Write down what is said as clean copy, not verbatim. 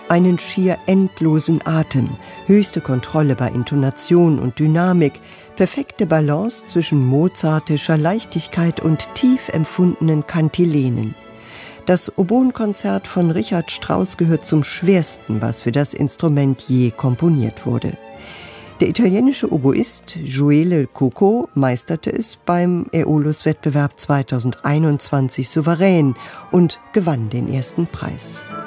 einen schier endlosen Atem, höchste Kontrolle bei Intonation und Dynamik, perfekte Balance zwischen mozartischer Leichtigkeit und tief empfundenen Kantilenen. Das Oboenkonzert von Richard Strauss gehört zum schwersten, was für das Instrument je komponiert wurde. Der italienische Oboist Gioele Coco meisterte es beim Aeolus-Wettbewerb 2021 souverän und gewann den ersten Preis.